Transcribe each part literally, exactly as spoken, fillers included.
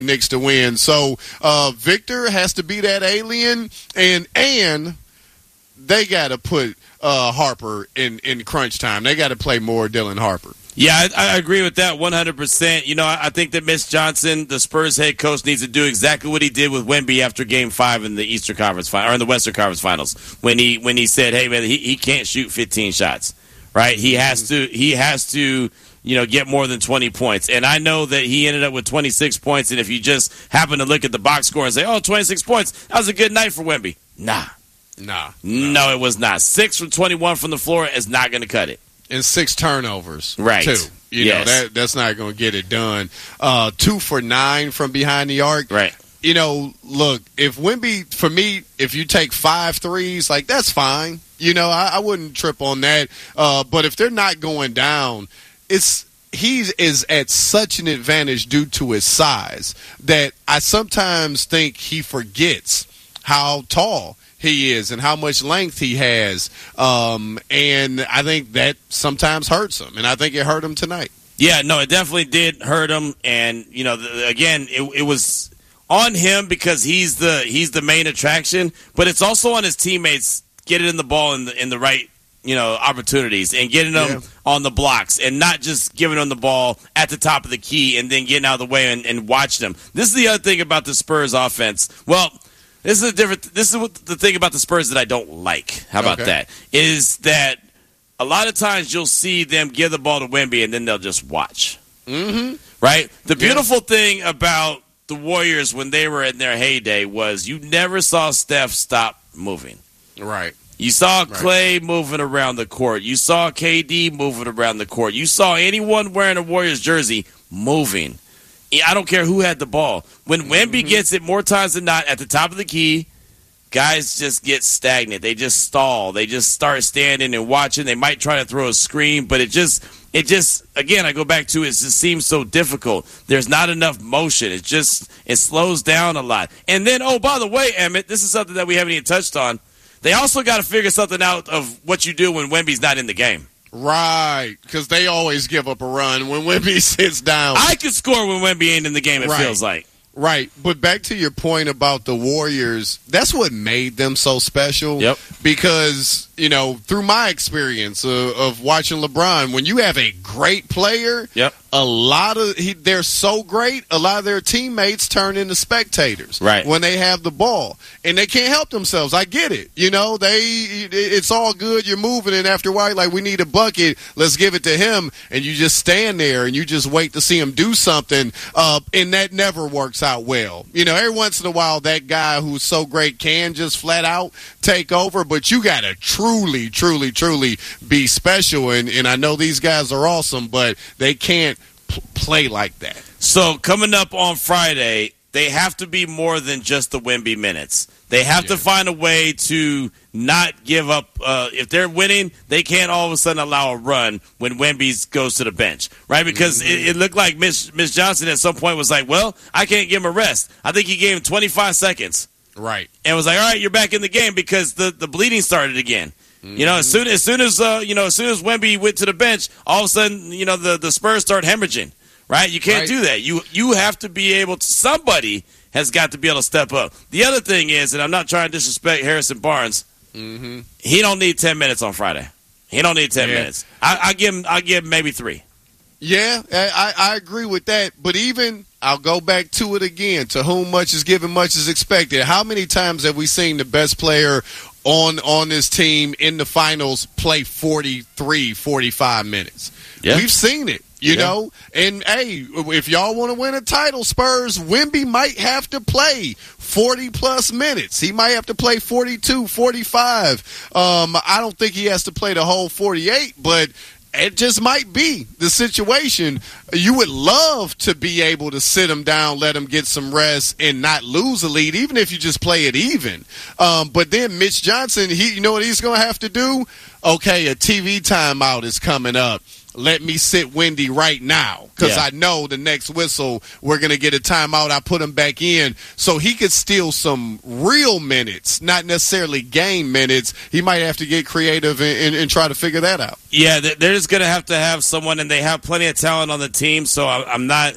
Knicks to win. So uh, Victor has to be that alien, and and they got to put uh, Harper in, in crunch time. They got to play more Dylan Harper. Yeah, I, I agree with that one hundred percent. You know, I, I think that Mitch Johnson, the Spurs head coach, needs to do exactly what he did with Wemby after Game Five in the Eastern Conference final or in the Western Conference Finals when he when he said, "Hey, man, he, he can't shoot fifteen shots, right? He has to he has to." you know, get more than twenty points. And I know that he ended up with twenty-six points, and if you just happen to look at the box score and say, oh, twenty-six points, that was a good night for Wemby. Nah. Nah. No, it was not. six from twenty-one from the floor is not going to cut it. And six turnovers, right? Too. You yes. know, that that's not going to get it done. Uh, two for nine from behind the arc. Right. You know, look, if Wemby, for me, if you take five threes, like, that's fine. You know, I, I wouldn't trip on that. Uh, but if they're not going down, it's he is at such an advantage due to his size that I sometimes think he forgets how tall he is and how much length he has. Um, and I think that sometimes hurts him, and I think it hurt him tonight. Yeah, no, it definitely did hurt him. And, you know, the, again, it, it was on him because he's the he's the main attraction, but it's also on his teammates getting the ball in the in the right you know, opportunities and getting them yeah. on the blocks and not just giving them the ball at the top of the key and then getting out of the way and, and watch them. This is the other thing about the Spurs offense. Well, this is a different. This is what the thing about the Spurs that I don't like. How about okay. that? Is that a lot of times you'll see them give the ball to Wemby and then they'll just watch. Mm-hmm. Right? The beautiful yeah. thing about the Warriors when they were in their heyday was you never saw Steph stop moving. Right. You saw right. Clay moving around the court. You saw K D moving around the court. You saw anyone wearing a Warriors jersey moving. I don't care who had the ball. When Wemby mm-hmm. gets it more times than not at the top of the key, guys just get stagnant. They just stall. They just start standing and watching. They might try to throw a screen, but it just, it just, again, I go back to it, it just seems so difficult. There's not enough motion. It just, it slows down a lot. And then, oh, by the way, Emmett, this is something that we haven't even touched on. They also got to figure something out of what you do when Wemby's not in the game. Right, because they always give up a run when Wemby sits down. I can score when Wemby ain't in the game, it right. feels like. Right, but back to your point about the Warriors, that's what made them so special. Yep. Because, you know, through my experience of, of watching LeBron, when you have a great player, yep. a lot of he, they're so great, a lot of their teammates turn into spectators right. when they have the ball. And they can't help themselves. I get it. You know, they it's all good. You're moving, and after a while, like, we need a bucket. Let's give it to him. And you just stand there, and you just wait to see him do something. Uh, and that never works out well. You know, every once in a while, that guy who's so great can just flat out take over. But you got to truly, truly, truly be special. And, and I know these guys are awesome, but they can't p- play like that. So coming up on Friday, they have to be more than just the Wemby minutes. They have yeah. to find a way to not give up. Uh, if they're winning, they can't all of a sudden allow a run when Wemby goes to the bench, right? Because mm-hmm. it, it looked like Miss Miss Johnson at some point was like, well, I can't give him a rest. I think he gave him twenty-five seconds. Right. And was like, all right, you're back in the game because the, the bleeding started again. Mm-hmm. You know, as soon as soon as uh, you know, as soon as Wemby went to the bench, all of a sudden, you know, the, the Spurs start hemorrhaging. Right? You can't right. do that. You you have to be able to, somebody has got to be able to step up. The other thing is, and I'm not trying to disrespect Harrison Barnes, mm-hmm. he don't need ten minutes on Friday. He don't need ten yeah. minutes. I, I give him I give him maybe three. Yeah, I, I agree with that. But even, I'll go back to it again. To whom much is given, much is expected. How many times have we seen the best player on on this team in the finals play forty-three, forty-five minutes? Yeah. We've seen it. You yeah. know, and hey, if y'all want to win a title, Spurs, Wemby might have to play forty-plus minutes. He might have to play forty-two, forty-five. Um, I don't think he has to play the whole forty-eight, but it just might be the situation. You would love to be able to sit him down, let him get some rest, and not lose a lead, even if you just play it even. Um, but then Mitch Johnson, he, you know what he's going to have to do? Okay, a T V timeout is coming up. Let me sit Wemby right now because yeah. I know the next whistle we're going to get a timeout. I put him back in so he could steal some real minutes, not necessarily game minutes. He might have to get creative and, and, and try to figure that out. Yeah, they're just going to have to have someone, and they have plenty of talent on the team, so I'm not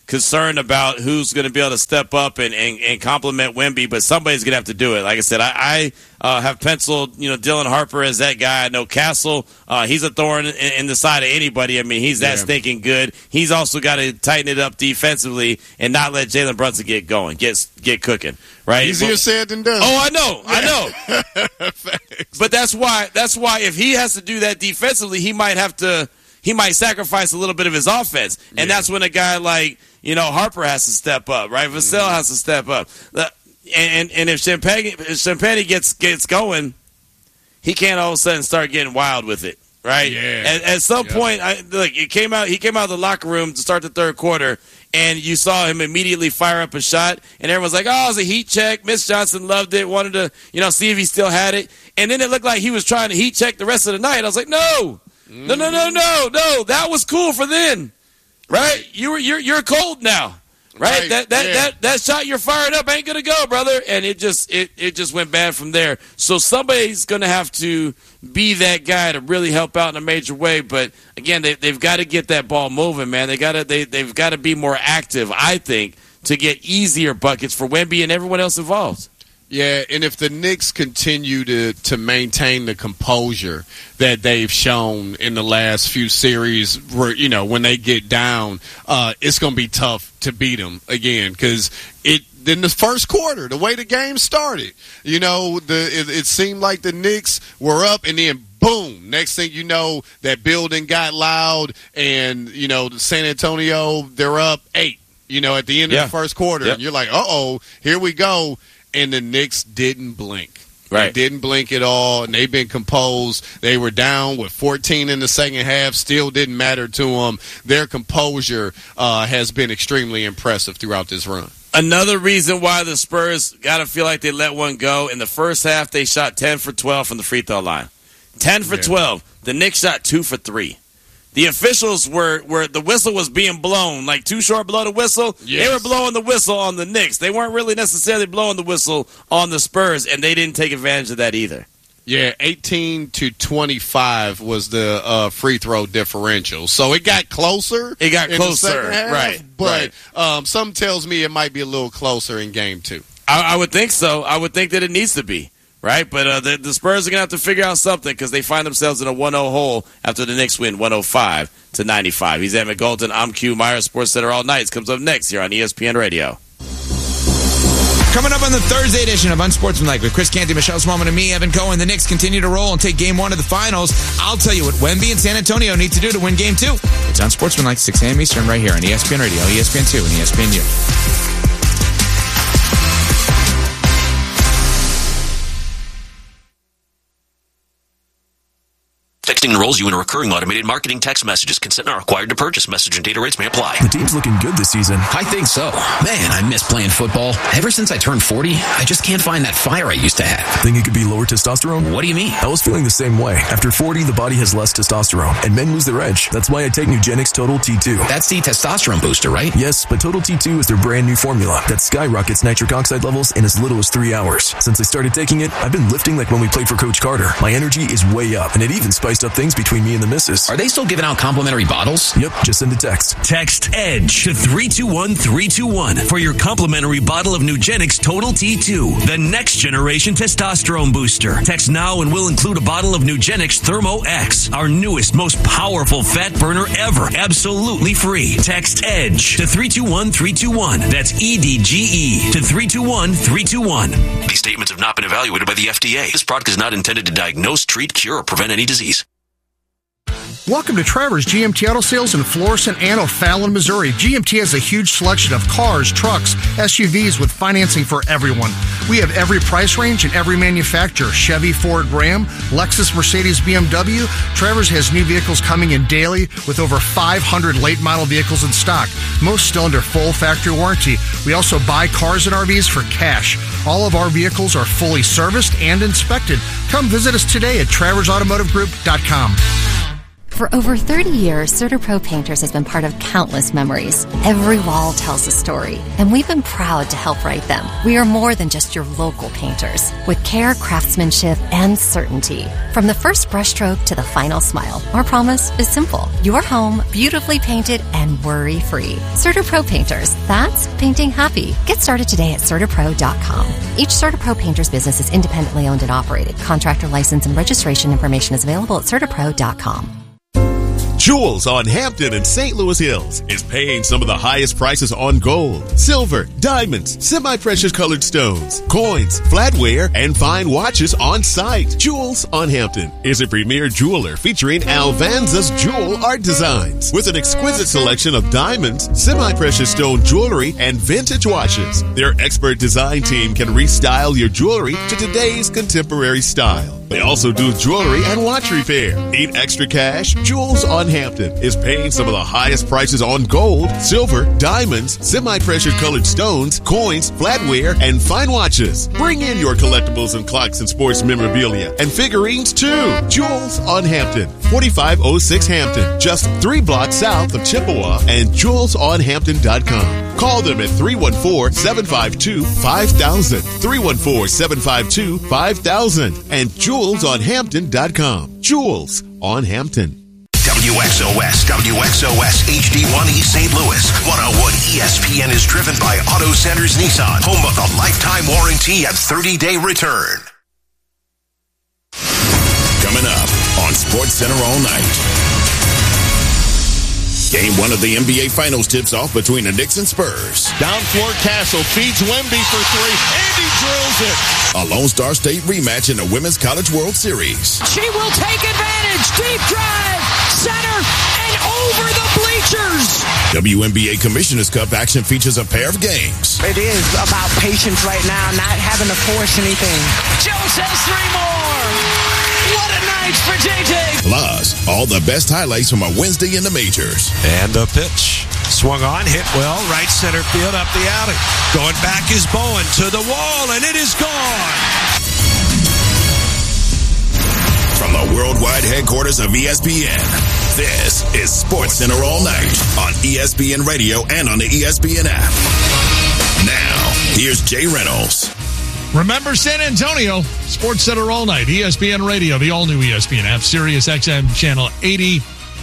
concerned about who's going to be able to step up and, and, and compliment Wemby, but somebody's going to have to do it. Like I said, I, I uh, have penciled, you know, Dylan Harper as that guy. I know Castle, uh, he's a thorn in, in the side of anybody. I mean, he's that yeah. stinking good. He's also got to tighten it up defensively and not let Jalen Brunson get going, get get cooking. Right? Easier but, said than done. Oh, I know, I know. But that's why. That's why if he has to do that defensively, he might have to. He might sacrifice a little bit of his offense, and yeah. that's when a guy like you know Harper has to step up, right? Vassell mm-hmm. has to step up, and and, and if Champagne if Champagne gets gets going, he can't all of a sudden start getting wild with it, right? Yeah. At, at some yeah. point, I, look, it came out. He came out of the locker room to start the third quarter, and you saw him immediately fire up a shot, and everyone's like, "Oh, it was a heat check." Miss Johnson loved it, wanted to you know see if he still had it, and then it looked like he was trying to heat check the rest of the night. I was like, "No." No, no, no, no, no. That was cool for then, right? You were you're you're cold now, right? right. That that, yeah. that that shot you're firing up ain't gonna go, brother. And it just it, it just went bad from there. So somebody's gonna have to be that guy to really help out in a major way. But again, they they've got to get that ball moving, man. They gotta they they've got to be more active, I think, to get easier buckets for Wemby and everyone else involved. Yeah, and if the Knicks continue to, to maintain the composure that they've shown in the last few series, where you know when they get down, uh, it's going to be tough to beat them again because it. In the first quarter, the way the game started, you know, the it, it seemed like the Knicks were up, and then boom, next thing you know, that building got loud, and you know, San Antonio they're up eight. You know, at the end yeah. of the first quarter, yep. and you're like, uh oh, here we go. And the Knicks didn't blink. Right. They didn't blink at all, and they've been composed. They were down with fourteen in the second half. Still didn't matter to them. Their composure uh, has been extremely impressive throughout this run. Another reason why the Spurs got to feel like they let one go. In the first half, they shot ten for twelve from the free throw line. ten for yeah. twelve. The Knicks shot two for three. The officials were, were the whistle was being blown, like too short below the whistle. Yes. They were blowing the whistle on the Knicks. They weren't really necessarily blowing the whistle on the Spurs, and they didn't take advantage of that either. Yeah, eighteen to twenty-five was the uh, free throw differential. So it got closer. It got in closer, the second half, right? But right. Um, something tells me it might be a little closer in game two. I, I would think so. I would think that it needs to be. Right, but uh, the, the Spurs are going to have to figure out something because they find themselves in a one oh hole after the Knicks win one oh five to ninety-five. He's Emmett Golden. I'm Q Meyer. Sports Center All Nights comes up next here on E S P N Radio. Coming up on the Thursday edition of Unsportsmanlike with Chris Canty, Michelle Smallman, and me, Evan Cohen. The Knicks continue to roll and take game one of the finals. I'll tell you what Wemby and San Antonio need to do to win game two. It's Unsportsmanlike, six a.m. Eastern, right here on E S P N Radio, E S P N two, and E S P N U. Texting enrolls you in a recurring automated marketing text messages. Consent not required to purchase. Message and data rates may apply. The team's looking good this season. I think so. Man, I miss playing football. Ever since I turned forty, I just can't find that fire I used to have. Think it could be lower testosterone? What do you mean? I was feeling the same way. After forty, the body has less testosterone, and men lose their edge. That's why I take Nugenix Total T two. That's the testosterone booster, right? Yes, but Total T two is their brand new formula that skyrockets nitric oxide levels in as little as three hours. Since I started taking it, I've been lifting like when we played for Coach Carter. My energy is way up, and it even spiced up things between me and the missus. Are they still giving out complimentary bottles? Yep, just send a text. Text EDGE to three two one three two one for your complimentary bottle of Nugenix Total T two, the next generation testosterone booster. Text now and we'll include a bottle of Nugenix Thermo X, our newest, most powerful fat burner ever, absolutely free. Text EDGE to three two one three two one. That's E D G E to three two one three two one. These statements have not been evaluated by the F D A. This product is not intended to diagnose, treat, cure, or prevent any disease. Welcome to Trevor's G M T Auto Sales in Florissant and O'Fallon, Missouri. G M T has a huge selection of cars, trucks, S U Vs with financing for everyone. We have every price range and every manufacturer. Chevy, Ford, Ram, Lexus, Mercedes, B M W. Trevor's has new vehicles coming in daily with over five hundred late model vehicles in stock. Most still under full factory warranty. We also buy cars and R Vs for cash. All of our vehicles are fully serviced and inspected. Come visit us today at Travers Automotive Group dot com. For over thirty years, CertaPro Painters has been part of countless memories. Every wall tells a story, and we've been proud to help write them. We are more than just your local painters, with care, craftsmanship, and certainty. From the first brushstroke to the final smile, our promise is simple. Your home, beautifully painted and worry-free. CertaPro Painters, that's painting happy. Get started today at CertaPro dot com. Each CertaPro Painters business is independently owned and operated. Contractor license and registration information is available at CertaPro dot com. Jewels on Hampton and Saint Louis Hills is paying some of the highest prices on gold, silver, diamonds, semi-precious colored stones, coins, flatware, and fine watches on site. Jewels on Hampton is a premier jeweler featuring Alvanza's jewel art designs with an exquisite selection of diamonds, semi-precious stone jewelry, and vintage watches. Their expert design team can restyle your jewelry to today's contemporary style. They also do jewelry and watch repair. Need extra cash? Jewels on Hampton is paying some of the highest prices on gold, silver, diamonds, semi-precious colored stones, coins, flatware, and fine watches. Bring in your collectibles and clocks and sports memorabilia and figurines too. Jewels on Hampton, forty-five oh six Hampton, just three blocks south of Chippewa, and jewels on hampton dot com. Call them at three one four, seven five two, five thousand, three one four, seven five two, five thousand, and jewels on hampton dot com. Jewels on Hampton. W X O S, W X O S H D one East Saint Louis. one oh one E S P N is driven by Auto Centers Nissan, home of the lifetime warranty and thirty-day return. Coming up on SportsCenter all night. Game one of the N B A Finals tips off between the Knicks and Spurs. Down floor, Castle feeds Wemby for three, and he drills it. A Lone Star State rematch in the Women's College World Series. She will take advantage. Deep drive, center, and over the bleachers. W N B A Commissioner's Cup action features a pair of games. It is about patience right now, not having to force anything. Jones has three more. What a night for J J. Plus, all the best highlights from a Wednesday in the majors. And a pitch. Swung on, hit well, right center field up the alley. Going back is Bowen to the wall, and it is gone. From the worldwide headquarters of E S P N, this is SportsCenter all night on E S P N Radio and on the E S P N app. Now, here's Jay Reynolds. Remember San Antonio, SportsCenter all night, E S P N Radio, the all-new E S P N app, Sirius X M Channel eighty.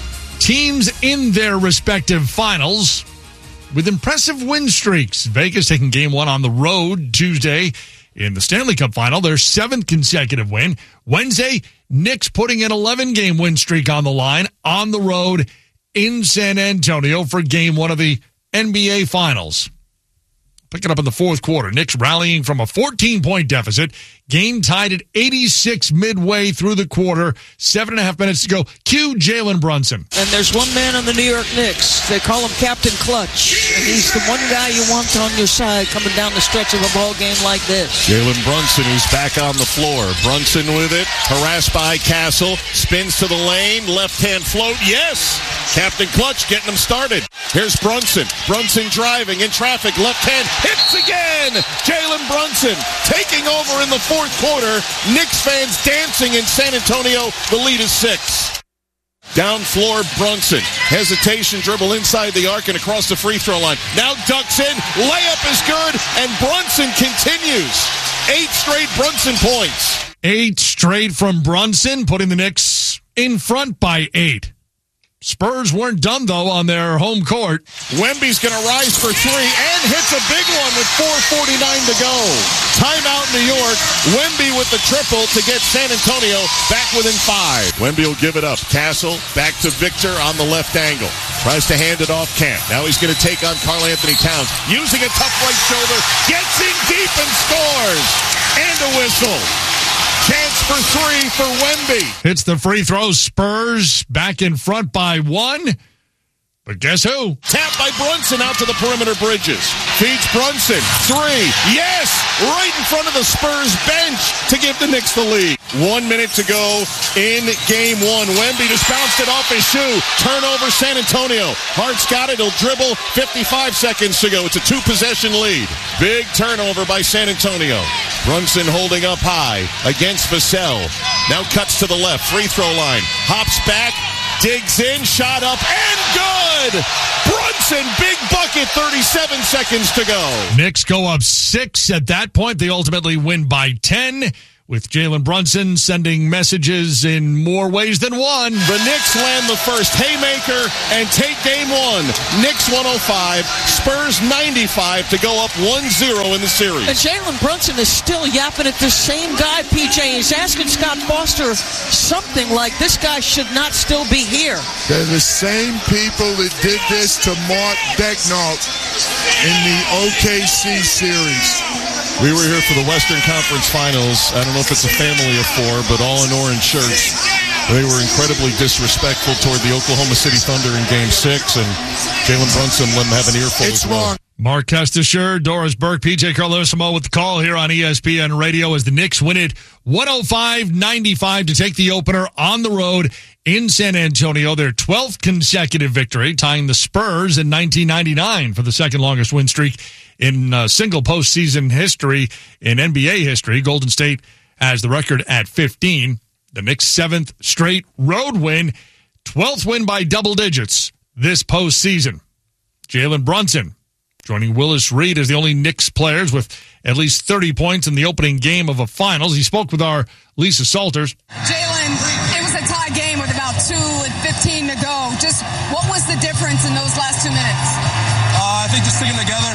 Teams in their respective finals with impressive win streaks. Vegas taking game one on the road Tuesday in the Stanley Cup final, their seventh consecutive win. Wednesday, Knicks putting an eleven-game win streak on the line on the road in San Antonio for game one of the N B A Finals. Pick it up in the fourth quarter. Knicks rallying from a fourteen-point deficit. Game tied at eighty-six midway through the quarter. Seven and a half minutes to go. Cue Jalen Brunson. And there's one man on the New York Knicks. They call him Captain Clutch. And he's the one guy you want on your side coming down the stretch of a ball game like this. Jalen Brunson, who's back on the floor. Brunson with it. Harassed by Castle. Spins to the lane. Left-hand float. Yes! Captain Clutch getting him started. Here's Brunson. Brunson driving in traffic. Left hand. Hits again! Jalen Brunson taking over in the fourth quarter. Knicks fans dancing in San Antonio. The lead is six. Down floor, Brunson. Hesitation, dribble inside the arc and across the free throw line. Now ducks in. Layup is good, and Brunson continues. Eight straight Brunson points. Eight straight from Brunson, putting the Knicks in front by eight. Spurs weren't done, though, on their home court. Wemby's going to rise for three and hits a big one with four forty-nine to go. Timeout, New York. Wemby with the triple to get San Antonio back within five. Wemby will give it up. Castle back to Victor on the left angle. Tries to hand it off Camp. Now he's going to take on Karl Anthony Towns. Using a tough right shoulder. Gets in deep and scores. And a whistle. Chance for three for Wemby. Hits the free throw. Spurs back in front by one. But guess who? Tapped by Brunson out to the perimeter Bridges. Feeds Brunson. Three. Yes! Right in front of the Spurs bench to give the Knicks the lead. One minute to go in game one. Wemby just bounced it off his shoe. Turnover San Antonio. Hart's got it. He'll dribble. fifty-five seconds to go. It's a two-possession lead. Big turnover by San Antonio. Brunson holding up high against Vassell. Now cuts to the left. Free throw line. Hops back. Digs in, shot up, and good! Brunson, big bucket, thirty-seven seconds to go. Knicks go up six. At that point, they ultimately win by ten, with Jalen Brunson sending messages in more ways than one. The Knicks land the first haymaker and take game one. Knicks one oh five, Spurs ninety-five to go up one zero in the series. And Jalen Brunson is still yapping at the same guy, P J. He's asking Scott Foster something like, this guy should not still be here. They're the same people that did this to Mark Becknott in the O K C series. We were here for the Western Conference Finals. I don't know if it's a family of four, but all in orange shirts. They were incredibly disrespectful toward the Oklahoma City Thunder in Game Six, and Jalen Brunson let them have an earful it's as well. Wrong. Mark Kestisher, Doris Burke, P J Carlosimo with the call here on E S P N Radio as the Knicks win it one oh five ninety-five to take the opener on the road in San Antonio. Their twelfth consecutive victory, tying the Spurs in nineteen ninety-nine for the second longest win streak in uh, single postseason history in N B A history. Golden State has the record at fifteen. The Knicks' seventh straight road win, twelfth win by double digits this postseason. Jalen Brunson joining Willis Reed as the only Knicks players with at least thirty points in the opening game of a finals. He spoke with our Lisa Salters. Jalen, it was a tie game with about two and fifteen to go. Just what was the difference in those last two minutes? Uh, I think just sticking together.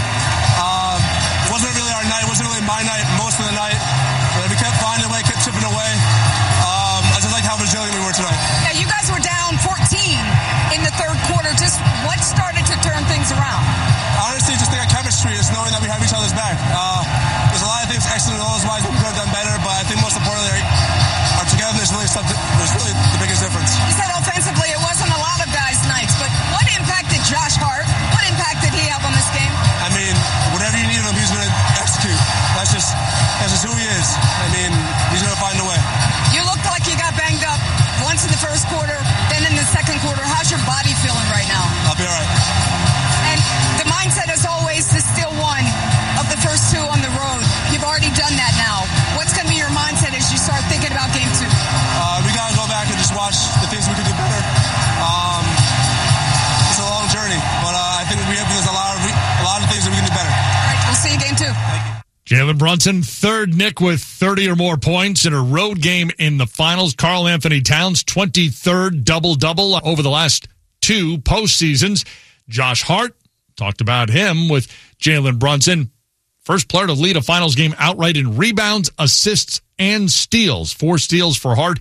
Uh, it wasn't really our night. It wasn't really my night most of the night. But we kept finding a way, kept chipping away. Um, I just like how resilient we were tonight. Yeah, you guys were down fourteen in the third quarter. Just what started to turn things around? Honestly, just think of chemistry, just knowing that we have each other's back. Uh, there's a lot of things excellent those wise we could have done better, but I think most importantly, our togetherness really something. Was really the biggest difference. You said offensively, it wasn't a lot of guys' nights, but what impact did Josh Hart? What impact did he have on this game? I mean, whatever you need him, he's going to execute. That's just that's just who he is. I mean, he's going to find a way. You looked like you got banged up once in the first quarter, then in the second quarter. How's your body feeling right now? I'll be all right. And the mindset, as always, is still one of the first two on the road. You've already done that now. What's going to be your mindset as you start thinking about game two? Uh, we got to go back and just watch the things we can do better. Um, it's a long journey, but uh, I think we have there's a lot of a lot of things that we can do better. All right, we'll see you game two. Thank you. Jalen Brunson, third Knick with thirty or more points in a road game in the finals. Karl Anthony Towns, twenty-third double-double over the last two postseasons. Josh Hart, talked about him with Jalen Brunson. First player to lead a finals game outright in rebounds, assists, and steals. Four steals for Hart.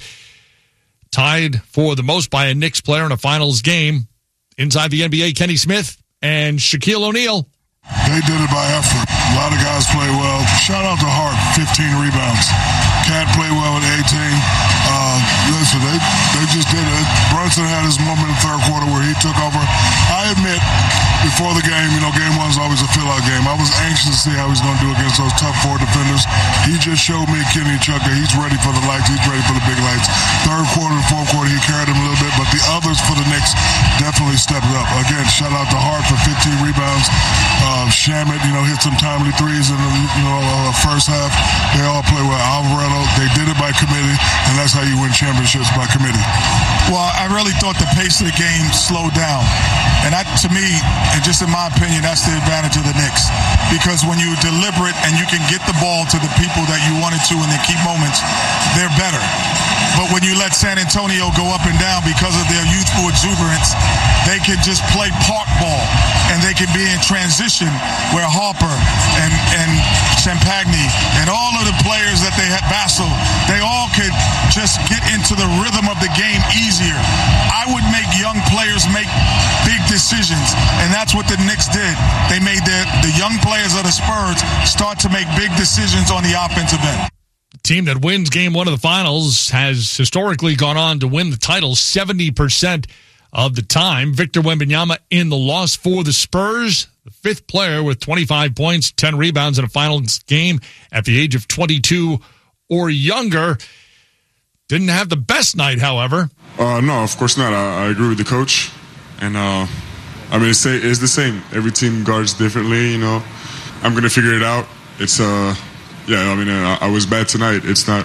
Tied for the most by a Knicks player in a finals game. Inside the N B A, Kenny Smith and Shaquille O'Neal. They did it by effort. A lot of guys play well. Shout out to Hart, fifteen rebounds. Cat played well at eighteen. Uh, listen, they, they just did it. Brunson had his moment in the third quarter where he took over. I admit, before the game, you know, game one's always a fill-out game. I was anxious to see how he's going to do against those tough four defenders. He just showed me, Kenny Chuck, that he's ready for the lights. He's ready for the big lights. Third quarter and fourth quarter, he carried him a little bit, but the others for the Knicks definitely stepped up. Again, shout out to Hart for fifteen rebounds. Uh, Shamet, you know, hit some timely threes in the you know uh, first half. They all play well. Alvarado, they did it by committee, and that's how you win championships, by committee. Well, I really thought the pace of the game slowed down. And that, to me, and just in my opinion, that's the advantage of the Knicks. Because when you're deliberate and you can get the ball to the people that you wanted to in the key moments, they're better. But when you let San Antonio go up and down because of their youthful exuberance, they can just play park ball. And they can be in transition where Harper and, and Champagny and all of the players that they had, Vassell, they all could just get into the rhythm of the game easier. I would make young players make big decisions, and that's what the Knicks did. They made the, the young players of the Spurs start to make big decisions on the offensive end. Team that wins game one of the finals has historically gone on to win the title seventy percent of the time. Victor Wembanyama in the loss for the Spurs, the fifth player with twenty-five points, ten rebounds in a finals game at the age of twenty-two or younger. Didn't have the best night, however. Uh, no, of course not. I, I agree with the coach. And, uh, I mean, it's, it's the same. Every team guards differently, you know. I'm going to figure it out. It's, uh, yeah, I mean, I, I was bad tonight. It's not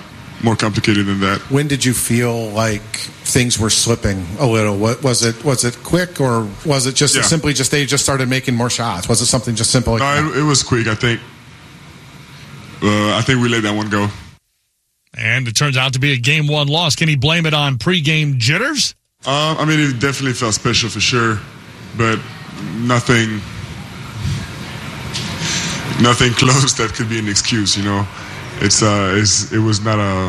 more complicated than that. When did you feel like things were slipping a little? What was it? Was it quick, or was it just Yeah. simply just they just started making more shots? Was it something just simple like that? No, it, it was quick. I think. Uh, I think we let that one go. And it turns out to be a game one loss. Can he blame it on pregame jitters? Uh, I mean, it definitely felt special for sure, but nothing, nothing close that could be an excuse. You know, it's uh, it's, it was not a,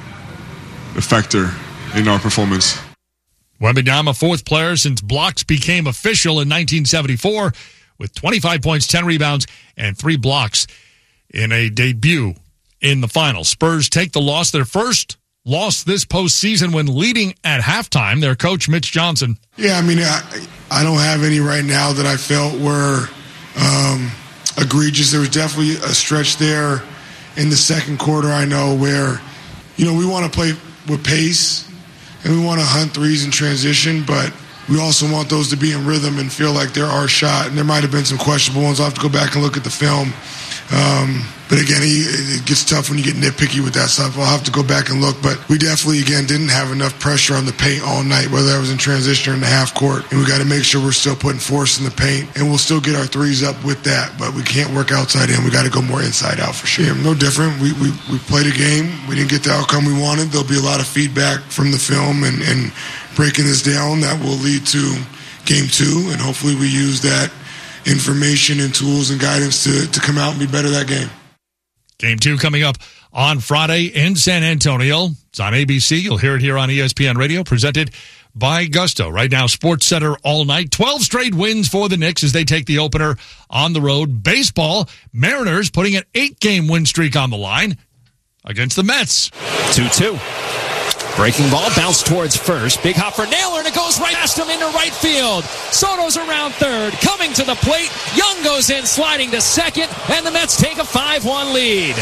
a factor in our performance. Wembanyama, fourth player since blocks became official in nineteen seventy-four, with twenty-five points, ten rebounds, and three blocks in a debut in the finals. Spurs take the loss, their first loss this postseason when leading at halftime. Their coach, Mitch Johnson. Yeah, I mean, I, I don't have any right now that I felt were um, egregious. There was definitely a stretch there in the second quarter, I know, where, you know, we want to play with pace and we want to hunt threes in transition, but we also want those to be in rhythm and feel like they're our shot. And there might have been some questionable ones. I'll have to go back and look at the film. Um, but again, he, it gets tough when you get nitpicky with that stuff. I'll have to go back and look. But we definitely, again, didn't have enough pressure on the paint all night, whether that was in transition or in the half court. And we got to make sure we're still putting force in the paint. And we'll still get our threes up with that. But we can't work outside in. We got to go more inside out for sure. Yeah, no different. We, we, we played a game. We didn't get the outcome we wanted. There'll be a lot of feedback from the film and, and breaking this down that will lead to game two. And hopefully we use that information and tools and guidance to, to come out and be better that game. Game two coming up on Friday in San Antonio. It's on A B C. You'll hear it here on E S P N Radio, presented by Gusto. Right now, Sports Center all night. twelve straight wins for the Knicks as they take the opener on the road. Baseball, Mariners putting an eight-game win streak on the line against the Mets. two two. Breaking ball, bounce towards first. Big hop for Naylor, and it goes right past him into right field. Soto's around third, coming to the plate. Young goes in, sliding to second, and the Mets take a five one lead.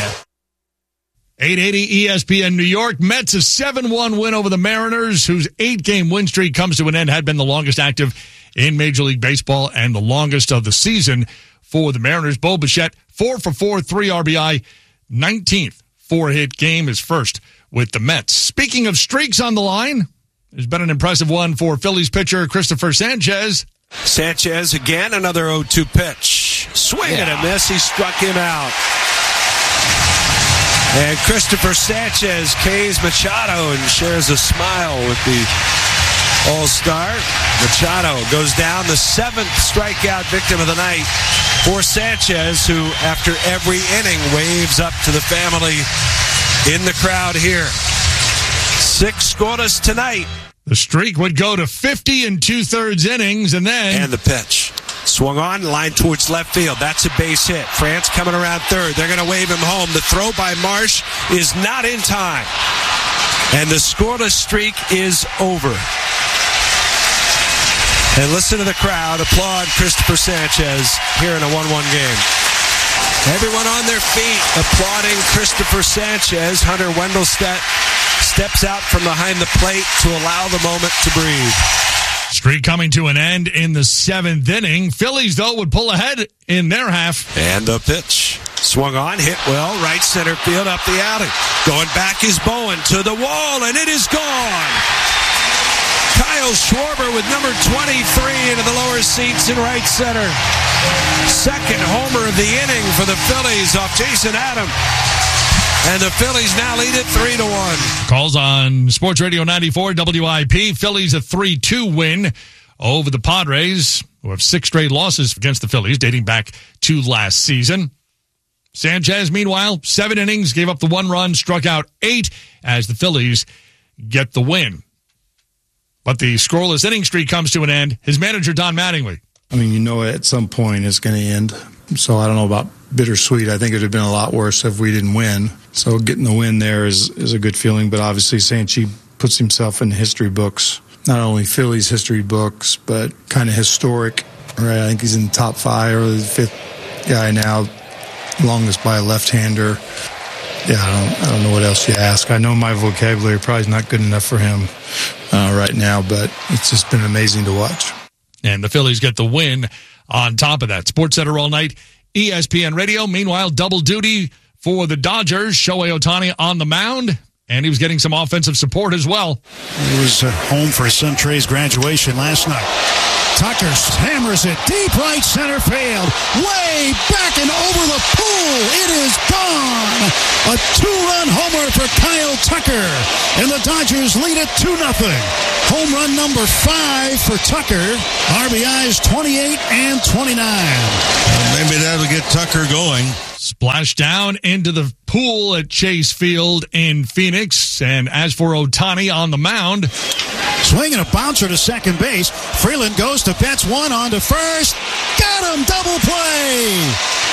eight eighty E S P N New York. Mets a seven one win over the Mariners, whose eight-game win streak comes to an end, had been the longest active in Major League Baseball and the longest of the season for the Mariners. Bo Bichette, four for four, three R B I, nineteenth four-hit game, is first with the Mets. Speaking of streaks on the line, there's been an impressive one for Phillies pitcher Christopher Sanchez. Sanchez again, another oh two pitch. Swing Yeah. and a miss. He struck him out. And Christopher Sanchez K's Machado and shares a smile with the All-Star. Machado goes down, the seventh strikeout victim of the night for Sanchez, who after every inning waves up to the family in the crowd here. Six scoreless tonight. The streak would go to fifty and two-thirds innings, and then... And the pitch. Swung on, line towards left field. That's a base hit. France coming around third. They're going to wave him home. The throw by Marsh is not in time. And the scoreless streak is over. And listen to the crowd applaud Christopher Sanchez here in a one one game. Everyone on their feet applauding Christopher Sanchez. Hunter Wendelstedt steps out from behind the plate to allow the moment to breathe. Streak coming to an end in the seventh inning. Phillies, though, would pull ahead in their half. And the pitch. Swung on, hit well, right center field, up the alley. Going back is Bowen to the wall, and it is gone. Kyle Schwarber with number twenty-three into the lower seats in right center. Second homer of the inning for the Phillies off Jason Adam. And the Phillies now lead it three to one. Calls on Sports Radio ninety-four W I P. Phillies a three two win over the Padres, who have six straight losses against the Phillies dating back to last season. Sanchez, meanwhile, seven innings, gave up the one run, struck out eight as the Phillies get the win. But the scoreless inning streak comes to an end. His manager, Don Mattingly. I mean, you know at some point it's going to end. So I don't know about bittersweet. I think it would have been a lot worse if we didn't win. So getting the win there is, is a good feeling. But obviously, Sanchi puts himself in history books. Not only Phillies history books, but kind of historic. Right? I think he's in the top five or the fifth guy now, longest by a left-hander. Yeah, I don't, I don't know what else you ask. I know my vocabulary probably is not good enough for him uh, right now, but it's just been amazing to watch. And the Phillies get the win on top of that. Sports Center all night, E S P N Radio. Meanwhile, double duty for the Dodgers. Shohei Ohtani on the mound and he was getting some offensive support as well. He was uh, home for his son Trey's graduation last night. Tucker hammers it deep right center field. Way back and over the pool. It is gone. A two-run homer for Kyle Tucker. And the Dodgers lead it two nothing. Home run number five for Tucker. R B Is twenty-eight and twenty-nine. Well, maybe that'll get Tucker going. Splash down into the pool at Chase Field in Phoenix. And as for Ohtani on the mound, swinging a bouncer to second base. Freeland goes to Betts one on to first. Got him, double play.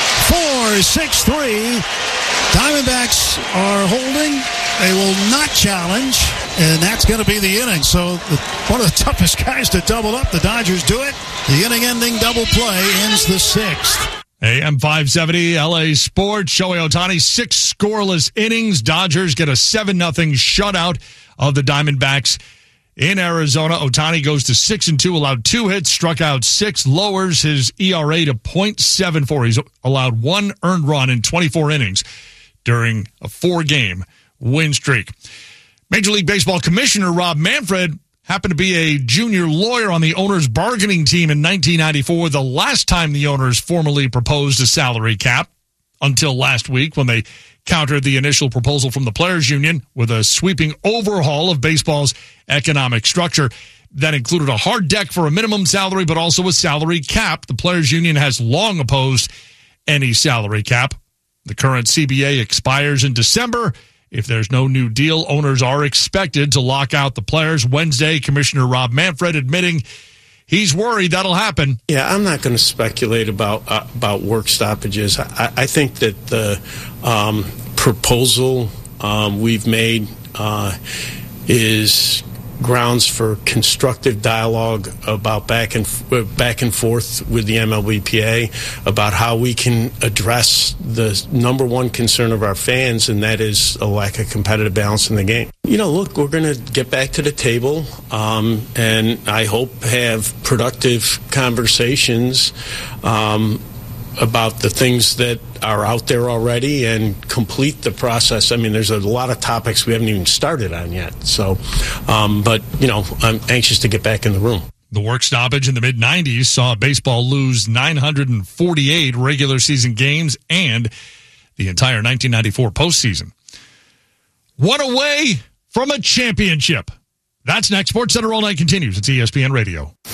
Four, six, three. Diamondbacks are holding. They will not challenge, and that's going to be the inning. So the, one of the toughest guys to double up. The Dodgers do it. The inning-ending double play ends the sixth. A M five seventy, L A Sports. Shohei Ohtani, six scoreless innings. Dodgers get a seven nothing shutout of the Diamondbacks in Arizona. Ohtani goes to six and two, allowed two hits, struck out six, lowers his E R A to point seven four. He's allowed one earned run in twenty-four innings during a four-game win streak. Major League Baseball Commissioner Rob Manfred happened to be a junior lawyer on the owners' bargaining team in nineteen ninety-four, the last time the owners formally proposed a salary cap, until last week when they countered the initial proposal from the Players Union with a sweeping overhaul of baseball's economic structure that included a hard deck for a minimum salary, but also a salary cap. The Players Union has long opposed any salary cap. The current C B A expires in December. If there's no new deal, owners are expected to lock out the players. Wednesday, Commissioner Rob Manfred admitting he's worried that'll happen. Yeah, I'm not going to speculate about uh, about work stoppages. I, I think that the um, proposal um, we've made uh, is grounds for constructive dialogue about back and uh, back and forth with the M L B P A about how we can address the number one concern of our fans, and that is a lack of competitive balance in the game. You know, look, we're going to get back to the table, um, and I hope have productive conversations um, about the things that are out there already and complete the process. I mean, there's a lot of topics we haven't even started on yet. So, um, but, you know, I'm anxious to get back in the room. The work stoppage in the mid nineties saw baseball lose nine hundred forty-eight regular season games and the entire nineteen ninety-four postseason. One away from a championship. That's next. SportsCenter All Night continues. It's E S P N Radio.